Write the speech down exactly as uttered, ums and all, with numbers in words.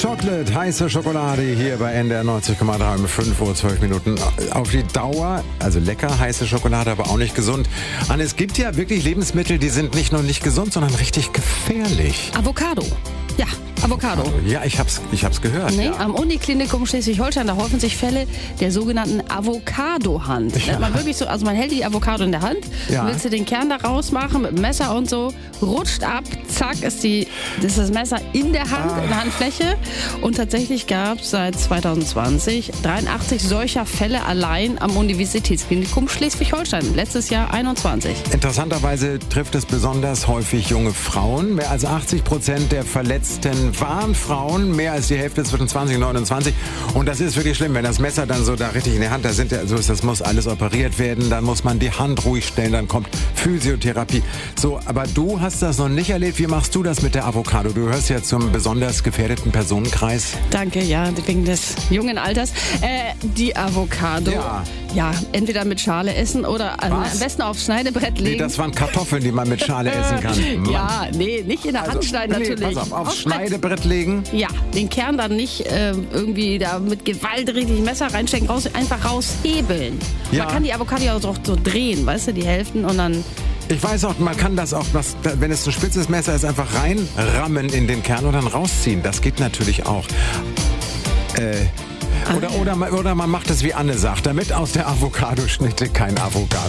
Chocolate, heiße Schokolade hier bei N D R neunzig Komma drei um fünf Uhr, zwölf Minuten. Auf die Dauer, also lecker, heiße Schokolade, aber auch nicht gesund. Anne, es gibt ja wirklich Lebensmittel, die sind nicht nur nicht gesund, sondern richtig gefährlich. Avocado. Ja, Avocado. Ja, ich hab's, ich hab's gehört. Nee, ja. Am Uniklinikum Schleswig-Holstein, da häufen sich Fälle der sogenannten Avocado-Hand. Ja. Man wirklich so, also man hält die Avocado in der Hand, Ja. willst du den Kern da rausmachen mit dem Messer und so, rutscht ab, zack, ist, die, ist das Messer in der Hand, Ah. in der Handfläche. Und tatsächlich gab es seit zwanzig zwanzig dreiundachtzig solcher Fälle allein am Universitätsklinikum Schleswig-Holstein. Letztes Jahr einundzwanzig. Interessanterweise trifft es besonders häufig junge Frauen. Mehr als achtzig Prozent der Verletzten waren Frauen, mehr als die Hälfte zwischen zwanzig und neunundzwanzig. Und das ist wirklich schlimm, wenn das Messer dann so da richtig in der Hand, da sind ja, so ist, das muss alles operiert werden, dann muss man die Hand ruhig stellen, dann kommt Physiotherapie. So, aber du hast das noch nicht erlebt. Wie machst du das mit der Avocado? Du gehörst ja zum besonders gefährdeten Personenkreis. Danke, ja, wegen des jungen Alters. Äh, die Avocado, Ja. ja, entweder mit Schale essen oder am Was? besten aufs Schneidebrett Nee, legen. das waren Kartoffeln, die man mit Schale essen kann. Mann. Ja, nee, nicht in der Hand schneiden nee, natürlich. Pass auf, aufs Aufs Brett. Schneidebrett legen. Ja, den Kern dann nicht äh, irgendwie da mit Gewalt richtig Messer reinstecken, raus, einfach raushebeln. Ja. Man kann die Avocado ja auch so drehen, weißt du, die Hälften und dann... Ich weiß auch, man kann das auch, was, wenn es ein spitzes Messer ist, einfach reinrammen in den Kern und dann rausziehen. Das geht natürlich auch. Äh, oder, oder, man- oder man macht es, wie Anne sagt, damit aus der Avocado-Schnitte kein Avocado